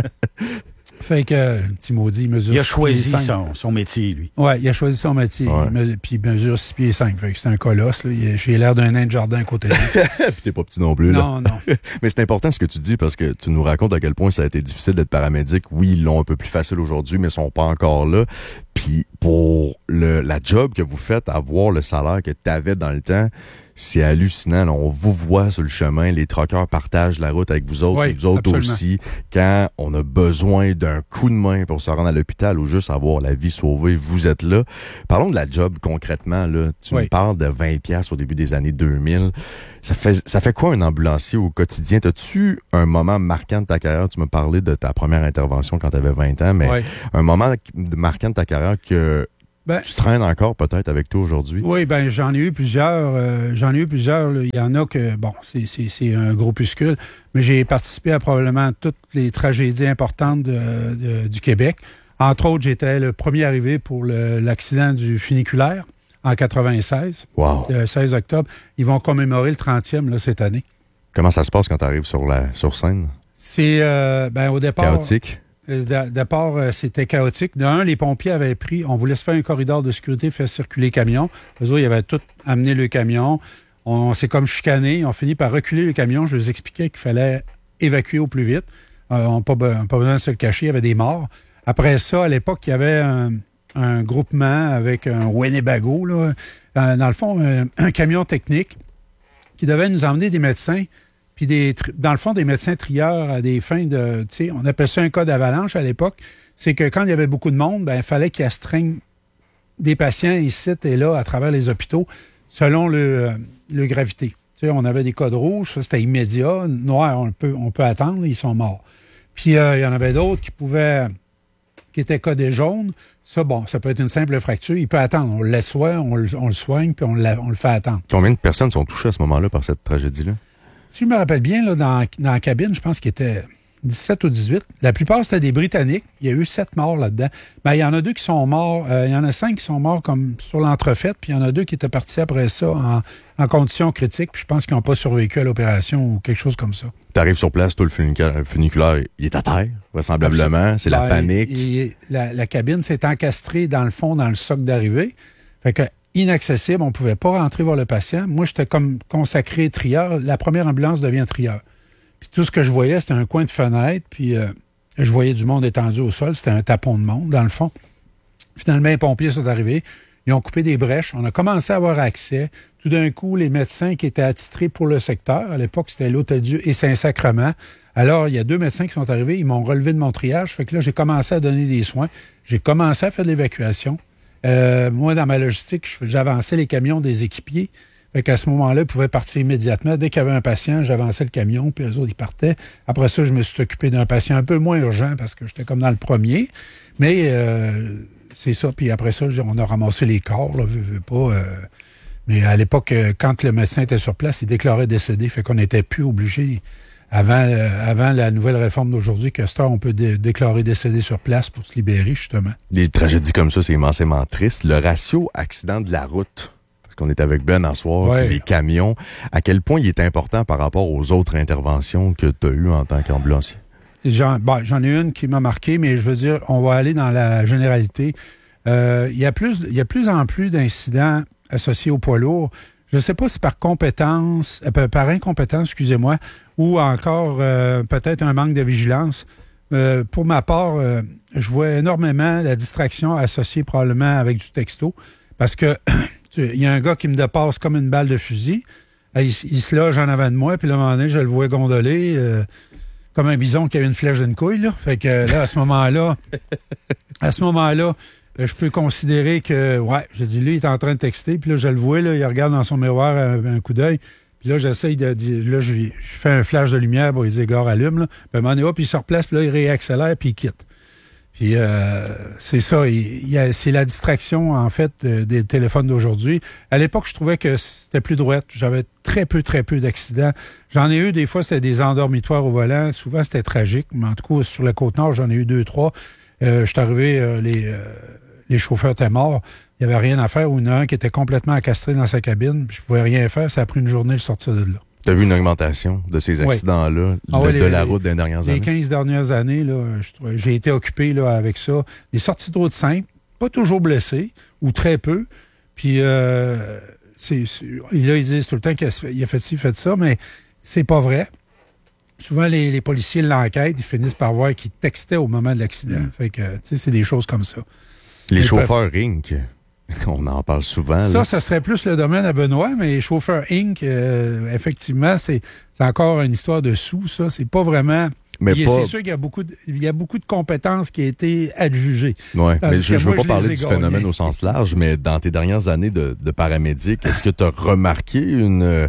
Fait que, euh, petit maudit, il mesure il a choisi son, son métier, lui. Oui, il a choisi son métier. Ouais. Il me, puis il mesure six pieds cinq. Fait que c'est un colosse. Là. Il, j'ai l'air d'un nain de jardin à côté de lui. Puis t'es pas petit non plus. Non, là. non. Mais c'est important ce que tu dis parce que tu nous racontes à quel point ça a été difficile d'être paramédic. Oui, ils l'ont un peu plus facile aujourd'hui, mais ils sont pas encore là. Puis pour le, la job que vous faites, avoir le salaire que tu avais dans le temps, c'est hallucinant. Là, on vous voit sur le chemin, les truckers partagent la route avec vous autres, oui, et vous autres absolument. aussi. Quand on a besoin d'un coup de main pour se rendre à l'hôpital ou juste avoir la vie sauvée, vous êtes là. Parlons de la job concrètement. Là. Tu oui. me parles de vingt piastres au début des années deux mille. Ça fait, ça fait quoi un ambulancier au quotidien? T'as-tu un moment marquant de ta carrière? Tu me parlais de ta première intervention quand tu avais vingt ans, mais oui. un moment marquant de ta carrière que ben, tu traînes encore peut-être avec toi aujourd'hui? Oui, ben j'en ai eu plusieurs. Euh, j'en ai eu plusieurs. Là. Il y en a que, bon, c'est, c'est, c'est un groupuscule, mais j'ai participé à probablement toutes les tragédies importantes de, de, du Québec. Entre autres, j'étais le premier arrivé pour le, l'accident du funiculaire en quatre-vingt-seize. Wow. Le seize octobre. Ils vont commémorer le trentième là, cette année. Comment ça se passe quand tu arrives sur, la, sur scène? C'est, euh, ben au départ... Chaotique? Au départ, euh, c'était chaotique. D'un, les pompiers avaient pris... On voulait se faire un corridor de sécurité, faire circuler les camions. Eux autres, ils avaient tout amené le camion. On, on s'est comme chicané. On finit par reculer le camion. Je leur expliquais qu'il fallait évacuer au plus vite. Euh, on n'a pas, pas besoin de se le cacher. Il y avait des morts. Après ça, à l'époque, il y avait un, un groupement avec un Winnebago, là. Euh, dans le fond, un, un camion technique qui devait nous emmener des médecins, puis des, dans le fond, des médecins trieurs à des fins de, tu sais, on appelait ça un cas d'avalanche à l'époque. C'est que quand il y avait beaucoup de monde, ben, il fallait qu'ils astreignent des patients ici et là à travers les hôpitaux selon le, le gravité. Tu sais, on avait des codes rouges, ça c'était immédiat. Noir, on peut, on peut attendre, ils sont morts. Puis euh, il y en avait d'autres qui pouvaient, qui étaient codés jaunes. Ça, bon, ça peut être une simple fracture. Il peut attendre. On le laisse soigner, on le, on le soigne, puis on, on le fait attendre. Combien de personnes sont touchées à ce moment-là par cette tragédie-là? Si je me rappelle bien, là, dans, dans la cabine, je pense qu'il était dix-sept ou dix-huit. La plupart, c'était des Britanniques. Il y a eu sept morts là-dedans. Mais il y en a deux qui sont morts. Euh, il y en a cinq qui sont morts comme sur l'entrefaite, puis il y en a deux qui étaient partis après ça en, en conditions critiques, puis je pense qu'ils n'ont pas survécu à l'opération ou quelque chose comme ça. Tu arrives sur place, tout le funiculaire, le funiculaire, il est à terre, vraisemblablement. C'est la ben, panique. Et, et la, la cabine s'est encastrée dans le fond, dans le socle d'arrivée. Fait que inaccessible, on ne pouvait pas rentrer voir le patient. Moi, j'étais comme consacré trieur. La première ambulance devient trieur. Puis tout ce que je voyais, c'était un coin de fenêtre, puis euh, je voyais du monde étendu au sol. C'était un tapon de monde, dans le fond. Finalement, les pompiers sont arrivés. Ils ont coupé des brèches. On a commencé à avoir accès. Tout d'un coup, les médecins qui étaient attitrés pour le secteur, à l'époque, c'était l'Hôtel-Dieu et Saint-Sacrement. Alors, il y a deux médecins qui sont arrivés. Ils m'ont relevé de mon triage. Fait que là, j'ai commencé à donner des soins. J'ai commencé à faire de l'évacuation. Euh, moi, dans ma logistique, j'avançais les camions des équipiers. Fait qu'à ce moment-là, ils pouvaient partir immédiatement. Dès qu'il y avait un patient, j'avançais le camion, puis eux autres, ils partaient. Après ça, je me suis occupé d'un patient un peu moins urgent parce que j'étais comme dans le premier. Mais euh, c'est ça. Puis après ça, on a ramassé les corps, là, veux, veux pas. Euh, mais à l'époque, quand le médecin était sur place, il déclarait décédé. Fait qu'on n'était plus obligé, avant, euh, avant la nouvelle réforme d'aujourd'hui, que cette heure, on peut dé- déclarer décédé sur place pour se libérer, justement. Des tragédies comme ça, c'est immensément triste. Le ratio accident de la route, qu'on est avec Ben à soir, ouais. puis les camions, à quel point il est important par rapport aux autres interventions que tu as eues en tant qu'ambulancier? J'en, bon, j'en ai une qui m'a marqué, mais je veux dire, on va aller dans la généralité. Euh, il y a plus, il y a plus en plus d'incidents associés au poids lourd. Je ne sais pas si par compétence, euh, par incompétence, excusez-moi, ou encore euh, peut-être un manque de vigilance. Euh, pour ma part, euh, je vois énormément la distraction associée probablement avec du texto, parce que il y a un gars qui me dépasse comme une balle de fusil. Il, il se loge en avant de moi, puis là, à un moment donné, je le vois gondoler euh, comme un bison qui a une flèche d'une couille. Là. Fait que là, à ce moment-là, à ce moment-là, je peux considérer que, ouais, je dis, lui, il est en train de texter, puis là, je le vois, là, il regarde dans son miroir un, un coup d'œil, puis là, j'essaye de dire, là, je, je fais un flash de lumière, bon, les égards allument, là, puis à un moment donné, hop, il se replace, puis là, il réaccélère, puis il quitte. Puis euh, c'est ça, il, il y a, c'est la distraction, en fait, de, des téléphones d'aujourd'hui. À l'époque, je trouvais que c'était plus droit. J'avais très peu, très peu d'accidents. J'en ai eu, des fois, c'était des endormitoires au volant. Souvent, c'était tragique, mais en tout cas, sur la Côte-Nord, j'en ai eu deux, trois. Euh, je suis arrivé, euh, les... Euh, les chauffeurs étaient morts, il n'y avait rien à faire, ou il y en a un qui était complètement encastré dans sa cabine, je ne pouvais rien faire, ça a pris une journée de sortir de là. Tu as vu une augmentation de ces accidents-là, oui. de, ah ouais, de les, la route des dernières les années? Les quinze dernières années, là, j'ai été occupé là, avec ça. Les sorties de route simples, pas toujours blessés, ou très peu, puis euh, c'est, c'est, là, ils disent tout le temps qu'il a, il a fait ci, il a fait ça, mais c'est pas vrai. Souvent, les, les policiers l'enquêtent, ils finissent par voir qu'ils textaient au moment de l'accident. Mmh. Fait que, tu sais, c'est des choses comme ça. Les, les chauffeurs Inc, on en parle souvent. Ça, là. ça serait plus le domaine à Benoît, mais les chauffeurs Inc, euh, effectivement, c'est, c'est encore une histoire de sous, ça. C'est pas vraiment... Mais il, pas... C'est sûr qu'il y a beaucoup de, il y a beaucoup de compétences qui ont été adjugées. Oui, mais je ne veux pas je parler du phénomène au sens large, mais dans tes dernières années de, de paramédic, est-ce que tu as remarqué une,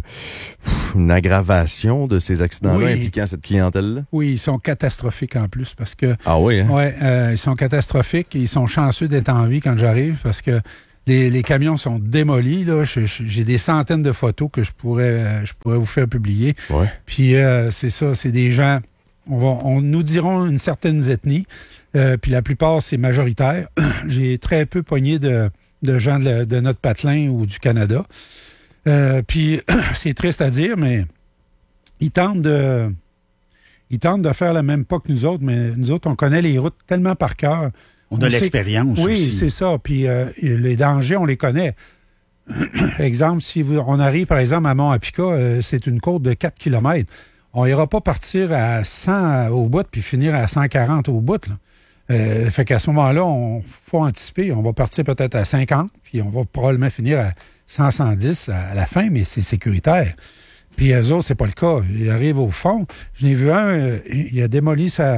une aggravation de ces accidents-là oui. impliquant cette clientèle-là? Oui, ils sont catastrophiques en plus parce que... Ah oui, hein? Oui, euh, ils sont catastrophiques et ils sont chanceux d'être en vie quand j'arrive parce que les, les camions sont démolis. Là. Je, je, j'ai des centaines de photos que je pourrais, euh, je pourrais vous faire publier. Ouais. Puis euh, c'est ça, c'est des gens... On, va, on nous dirons une certaine ethnie, euh, puis la plupart, c'est majoritaire. J'ai très peu pogné de, de gens de, la, de notre patelin ou du Canada. Euh, puis, c'est triste à dire, mais ils tentent de ils tentent de faire le même pas que nous autres, mais nous autres, on connaît les routes tellement par cœur. On a on l'expérience sait, aussi. Oui, c'est ça. Puis, euh, les dangers, on les connaît. Exemple, si vous, on arrive, par exemple, à Mont-Apica, euh, c'est une côte de quatre kilomètres. On ira pas partir à cent au bout puis finir à cent quarante au bout. Là. Euh, fait qu'à ce moment-là, on faut anticiper. On va partir peut-être à cinquante, puis on va probablement finir à cent, cent dix à la fin, mais c'est sécuritaire. Puis eux autres, c'est pas le cas. Ils arrivent au fond. Je n'ai vu un, euh, il a démoli sa,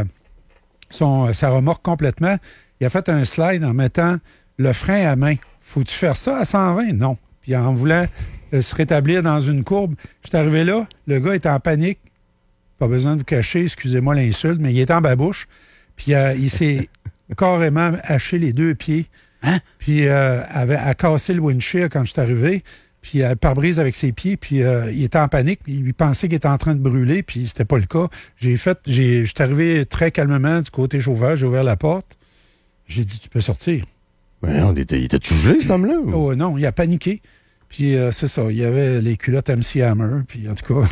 son, sa remorque complètement. Il a fait un slide en mettant le frein à main. Faut-tu faire ça à cent vingt? Non. Puis en voulant euh, se rétablir dans une courbe, je suis arrivé là, le gars était en panique. Pas besoin de vous cacher, excusez-moi l'insulte, mais il est en babouche. Puis euh, il s'est carrément haché les deux pieds. Hein? Puis euh, avait à casser le windshield quand je suis arrivé. Puis euh, pare-brise avec ses pieds. Puis euh, il était en panique. Il pensait qu'il était en train de brûler. Puis c'était pas le cas. J'ai fait, j'ai, je suis arrivé très calmement du côté chauffeur. J'ai ouvert la porte. J'ai dit, tu peux sortir. Mais on était, il était-tu gelé, cet homme-là? Oh non, il a paniqué. Puis euh, c'est ça. Il y avait les culottes M C Hammer. Puis en tout cas...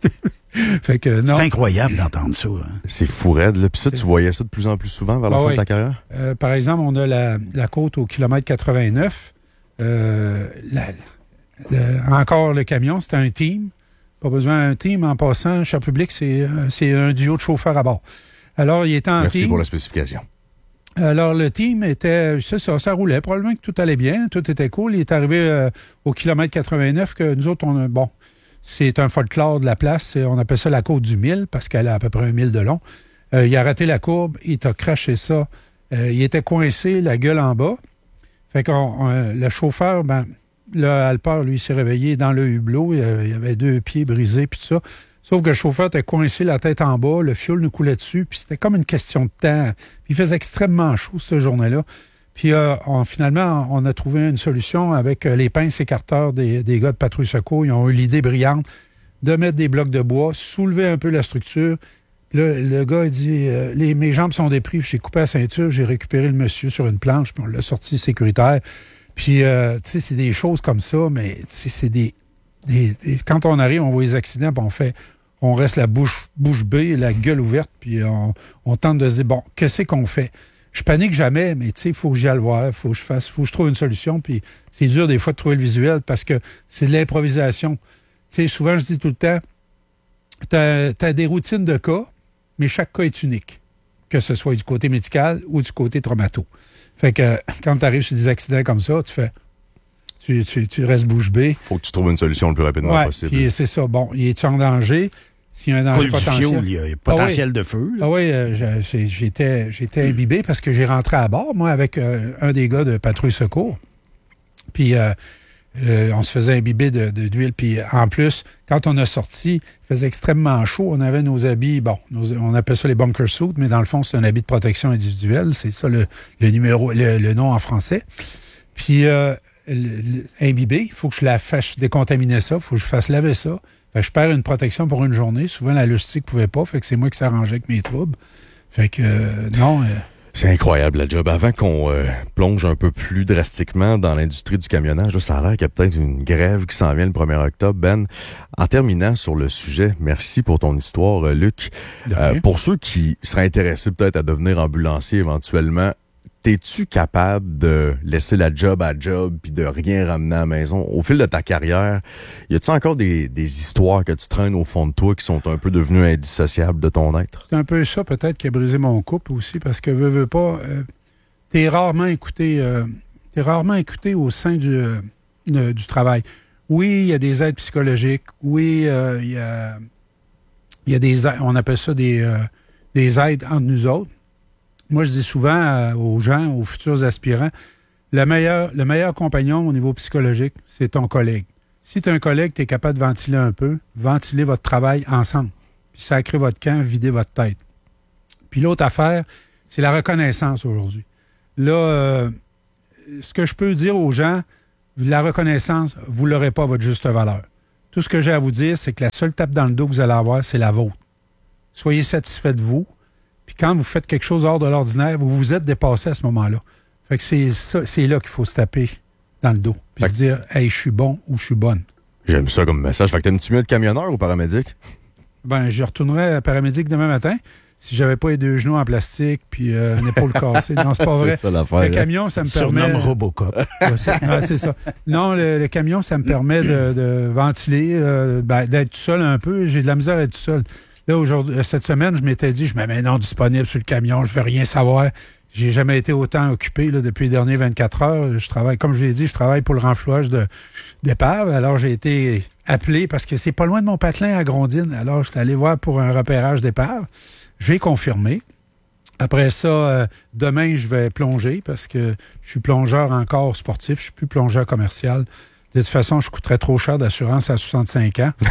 fait que, non. C'est incroyable d'entendre ça. Hein. C'est fou raide. Là. Puis ça, tu voyais ça de plus en plus souvent vers la ah, fin oui. de ta carrière? Euh, par exemple, on a la, la côte au kilomètre quatre-vingt-neuf. Euh, la, le, encore le camion, c'était un team. Pas besoin d'un team. En passant, cher public, c'est, c'est un duo de chauffeurs à bord. Alors, il était en Merci team. pour la spécification. Alors, le team était... Ça, ça, ça roulait. Probablement que tout allait bien. Tout était cool. Il est arrivé euh, au kilomètre quatre-vingt-neuf que nous autres, on a... Bon... C'est un folklore de la place. On appelle ça la côte du mille parce qu'elle a à peu près un mille de long. Euh, il a raté la courbe. Il t'a craché ça. Euh, il était coincé, la gueule en bas. Fait que le chauffeur, ben, le Alper, lui, s'est réveillé dans le hublot. Il avait, il avait deux pieds brisés puis tout ça. Sauf que le chauffeur était coincé la tête en bas. Le fioul nous coulait dessus. Puis c'était comme une question de temps. Puis il faisait extrêmement chaud cette journée-là. Puis euh, on, finalement, on a trouvé une solution avec euh, les pinces écarteurs des, des gars de Patrouille Secours. Ils ont eu l'idée brillante de mettre des blocs de bois, soulever un peu la structure. Puis là, le gars, il dit euh, les, mes jambes sont déprises. J'ai coupé la ceinture, j'ai récupéré le monsieur sur une planche, puis on l'a sorti sécuritaire. Puis, euh, tu sais, c'est des choses comme ça, mais tu sais, c'est des, des, des... Quand on arrive, on voit les accidents, puis on fait... On reste la bouche, bouche bée, la gueule ouverte, puis on, on tente de se dire, bon, qu'est-ce qu'on fait? Je panique jamais, mais tu sais, il faut que j'y aille voir, il faut que je fasse, faut que je trouve une solution, puis c'est dur des fois de trouver le visuel parce que c'est de l'improvisation. Tu sais, souvent, je dis tout le temps, t'as, t'as des routines de cas, mais chaque cas est unique, que ce soit du côté médical ou du côté traumato. Fait que quand tu arrives sur des accidents comme ça, tu fais... Tu, tu, tu restes bouche bée. Faut que tu trouves une solution le plus rapidement ouais, possible. Puis c'est ça. Bon, il est-tu en danger? S'il y a un danger Coule potentiel. du fioul, il y a potentiel ah oui. de feu. Là. Ah oui, euh, j'ai, j'étais, j'étais imbibé parce que j'ai rentré à bord, moi, avec euh, un des gars de patrouille secours. Puis euh, euh, on se faisait imbiber de, de, d'huile. Puis en plus, quand on a sorti, il faisait extrêmement chaud. On avait nos habits, bon, nos, on appelle ça les bunker suits, mais dans le fond, c'est un habit de protection individuelle. C'est ça le, le numéro, le, le nom en français. Puis... Euh, Le, le, imbibé, il faut que je la fasse décontaminer ça, il faut que je fasse laver ça. Fait que je perds une protection pour une journée. Souvent, la logistique ne pouvait pas, fait que c'est moi qui s'arrangeais avec mes troubles. Fait que, euh, non... Euh, C'est incroyable, la job. Avant qu'on euh, plonge un peu plus drastiquement dans l'industrie du camionnage, là, ça a l'air qu'il y a peut-être une grève qui s'en vient le premier octobre. Ben, en terminant sur le sujet, merci pour ton histoire, euh, Luc. Euh, pour ceux qui seraient intéressés peut-être à devenir ambulancier éventuellement, t'es-tu capable de laisser la job à job puis de rien ramener à la maison? Au fil de ta carrière, y a-tu encore des, des histoires que tu traînes au fond de toi qui sont un peu devenues indissociables de ton être? C'est un peu ça peut-être qui a brisé mon couple aussi parce que veux, veux pas, euh, t'es rarement écouté, euh, t'es rarement écouté au sein du, euh, de, du travail. Oui, il y a des aides psychologiques. Oui, il euh, y a, il y a des, on appelle ça des, euh, des aides entre nous autres. Moi, je dis souvent euh, aux gens, aux futurs aspirants, le meilleur, le meilleur compagnon au niveau psychologique, c'est ton collègue. Si tu as un collègue, tu es capable de ventiler un peu, ventiler votre travail ensemble, puis sacrer votre camp, vider votre tête. Puis l'autre affaire, c'est la reconnaissance aujourd'hui. Là, euh, ce que je peux dire aux gens, la reconnaissance, vous ne l'aurez pas à votre juste valeur. Tout ce que j'ai à vous dire, c'est que la seule tape dans le dos que vous allez avoir, c'est la vôtre. Soyez satisfait de vous. Puis quand vous faites quelque chose hors de l'ordinaire, vous vous êtes dépassé à ce moment-là. Fait que c'est ça, c'est là qu'il faut se taper dans le dos. Puis se dire, hey, je suis bon ou je suis bonne. J'aime ça comme message. Fait que t'aimes-tu mieux être camionneur ou paramédic? Ben, je retournerais paramédic demain matin si j'avais pas les deux genoux en plastique puis euh, une épaule cassée. Non, c'est pas vrai. C'est ça l'affaire. Le camion, ça me permet... Surnomme Robocop. Ouais, c'est, non, c'est ça. Non, le, le camion, ça me permet de, de ventiler, euh, ben, d'être tout seul un peu. J'ai de la misère à être tout seul. Là, aujourd'hui, cette semaine, je m'étais dit, je me mets non disponible sur le camion, je veux rien savoir. J'ai jamais été autant occupé là, depuis les dernières vingt-quatre heures. Je travaille, comme je l'ai dit, je travaille pour le renflouage de, d'épave. Alors, j'ai été appelé parce que c'est pas loin de mon patelin à Grondines. Alors, je suis allé voir pour un repérage d'épave. J'ai confirmé. Après ça, euh, demain, je vais plonger parce que je suis plongeur encore sportif. Je suis plus plongeur commercial. De toute façon, je coûterais trop cher d'assurance à soixante-cinq ans.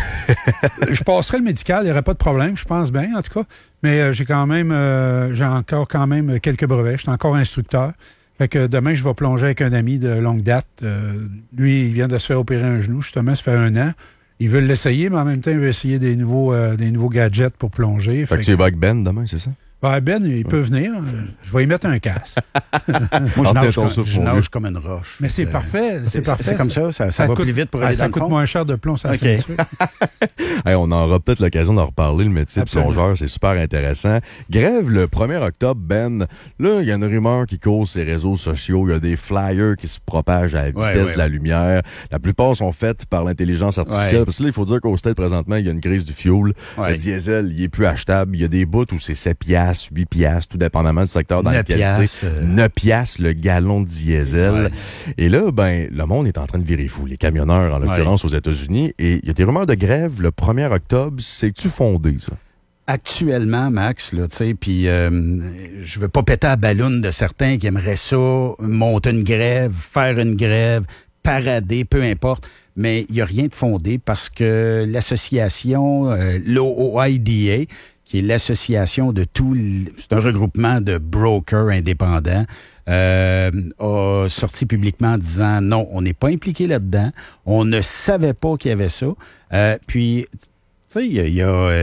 Je passerais le médical, il n'y aurait pas de problème, je pense bien, en tout cas. Mais euh, j'ai quand même, euh, j'ai encore quand même quelques brevets. Je suis encore instructeur. Fait que demain, je vais plonger avec un ami de longue date. Euh, lui, il vient de se faire opérer un genou, justement, ça fait un an. Il veut l'essayer, mais en même temps, il veut essayer des nouveaux, euh, des nouveaux gadgets pour plonger. Fait, fait que tu es avec Ben demain, c'est ça? Ben, Ben, il peut venir. Je vais y mettre un casque. Moi, je nage, comme, souffle, je nage comme une roche. Mais c'est euh, parfait. C'est, c'est parfait. C'est comme ça. Ça, ça, ça va coûte, plus vite pour ah, aller ça dans coûte le fond. moins cher de plomb sur la okay. ceinture. Hey, on aura peut-être l'occasion d'en reparler, le métier Absolument. de plongeur. C'est super intéressant. Grève le premier octobre, Ben. Là, il y a une rumeur qui court sur les réseaux sociaux. Il y a des flyers qui se propagent à la vitesse ouais, ouais, de la ouais. lumière. La plupart sont faites par l'intelligence artificielle. Ouais. Parce que là, il faut dire qu'au stade, présentement, il y a une crise du fuel. Ouais. Le diesel, il est plus achetable. Il y a des bouts où c'est sept piastres, huit piastres, tout dépendamment du secteur dans lequel piastres, euh... neuf piastres le gallon de diesel. Ouais. Et là, ben, le monde est en train de virer fou. Les camionneurs, en l'occurrence, ouais. aux États-Unis. Et il y a des rumeurs de grève le premier octobre. C'est-tu fondé, ça? Actuellement, Max, là, tu sais, puis euh, je veux pas péter à la balloune de certains qui aimeraient ça, monter une grève, faire une grève, parader, peu importe, mais il y a rien de fondé parce que l'association, euh, l'O I D A, qui est l'association de tout, c'est un regroupement de brokers indépendants, euh, a sorti publiquement en disant non, on n'est pas impliqué là-dedans, on ne savait pas qu'il y avait ça. Euh, puis, Tu sais, il y, y,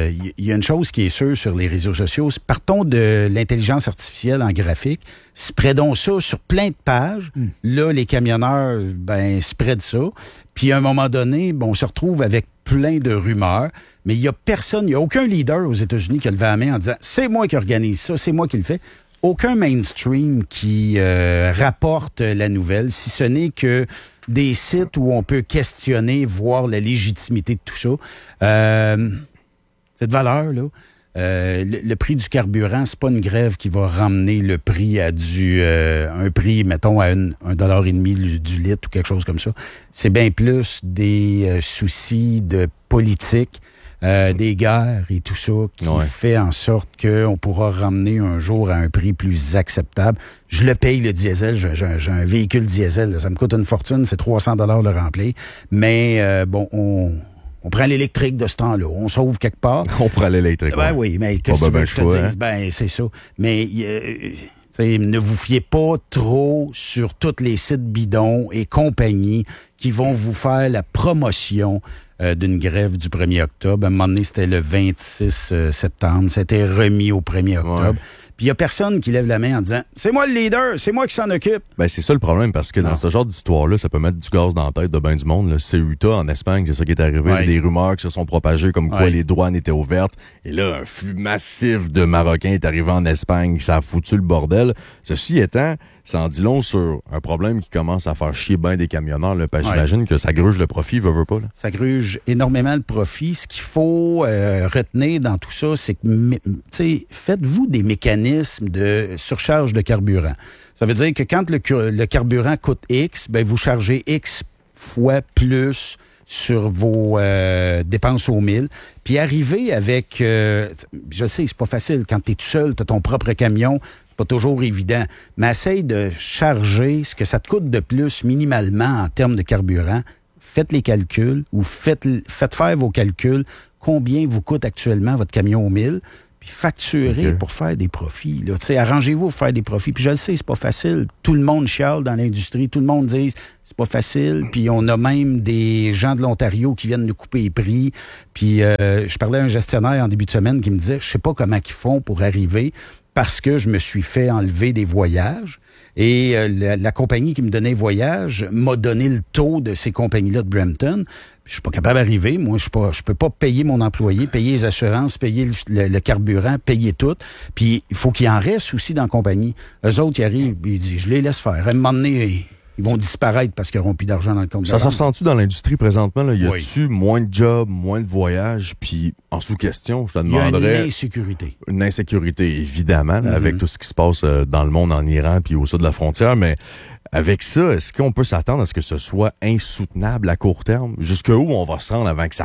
y a une chose qui est sûre sur les réseaux sociaux. Partons de l'intelligence artificielle en graphique. Spreadons ça sur plein de pages. Mm. Là, les camionneurs, ben, spreadent ça. Puis, à un moment donné, bon, on se retrouve avec plein de rumeurs. Mais il y a personne, il n'y a aucun leader aux États-Unis qui a levé la main en disant « C'est moi qui organise ça, c'est moi qui le fais ». Aucun mainstream qui euh, rapporte la nouvelle, si ce n'est que des sites où on peut questionner, voir la légitimité de tout ça. Euh, cette valeur, là, euh, le, le prix du carburant, c'est pas une grève qui va ramener le prix à du euh, un prix, mettons, à une, un dollar et demi du, du litre ou quelque chose comme ça. C'est bien plus des euh, soucis de politique, euh, des guerres et tout ça qui ouais. fait en sorte qu'on pourra ramener un jour à un prix plus acceptable. Je le paye, le diesel. J'ai, j'ai, j'ai un véhicule diesel. Là, ça me coûte une fortune. C'est trois cents dollars le remplir. Mais euh, bon, on, on prend l'électrique de ce temps-là. On sauve quelque part. On prend l'électrique. Ben ouais. oui, mais qu'est-ce que tu veux que je te dise? Ben, c'est ça. Mais euh, t'sais, ne vous fiez pas trop sur tous les sites bidons et compagnie qui vont vous faire la promotion Euh, d'une grève du premier octobre. À un moment donné, c'était le vingt-six septembre. C'était remis au premier octobre. Ouais. Puis il y a personne qui lève la main en disant « C'est moi le leader, c'est moi qui s'en occupe. » Ben c'est ça le problème, parce que non. dans ce genre d'histoire-là, ça peut mettre du gaz dans la tête de ben du monde. Là. C'est Utah, en Espagne, c'est ça qui est arrivé. Ouais. Il y a des rumeurs qui se sont propagées comme quoi ouais. les douanes étaient ouvertes. Et là, un flux massif de Marocains est arrivé en Espagne. Ça a foutu le bordel. Ceci étant, ça en dit long sur un problème qui commence à faire chier bien des camionneurs. Là, parce que ouais. j'imagine que ça gruge le profit, veut, veut pas. Là. Ça gruge énormément le profit. Ce qu'il faut euh, retenir dans tout ça, c'est que faites-vous des mécanismes de surcharge de carburant. Ça veut dire que quand le, le carburant coûte X, ben vous chargez X fois plus sur vos euh, dépenses au mille. Puis arriver avec... Euh, je sais, c'est pas facile. Quand tu es tout seul, tu as ton propre camion, c'est pas toujours évident. Mais essaye de charger ce que ça te coûte de plus minimalement en termes de carburant. Faites les calculs ou faites, faites faire vos calculs. Combien vous coûte actuellement votre camion au mille? Puis facturez okay. pour faire des profits. Là. Arrangez-vous pour faire des profits. Puis je le sais, c'est pas facile. Tout le monde chiale dans l'industrie. Tout le monde dit c'est pas facile. Puis on a même des gens de l'Ontario qui viennent nous couper les prix. Puis euh, je parlais à un gestionnaire en début de semaine qui me disait je sais pas comment ils font pour arriver parce que je me suis fait enlever des voyages. Et euh, la, la compagnie qui me donnait voyage m'a donné le taux de ces compagnies-là de Brampton. Je suis pas capable d'arriver. Moi, je suis pas, je peux pas payer mon employé, payer les assurances, payer le, le, le carburant, payer tout. Puis il faut qu'il en reste aussi dans la compagnie. Eux autres, ils arrivent, ils disent, je les laisse faire. À un moment donné, ils vont disparaître parce qu'ils n'auront plus d'argent dans le compte. Ça se ressent-tu dans l'industrie présentement? Là? Y a-tu oui. moins de jobs, moins de voyages? Puis en sous-question, je te demanderais... Il y a une insécurité. Une insécurité, évidemment, mm-hmm. avec tout ce qui se passe dans le monde, en Iran, puis au sud de la frontière, mais... Avec ça, est-ce qu'on peut s'attendre à ce que ce soit insoutenable à court terme? Jusqu'où on va se rendre avant que ça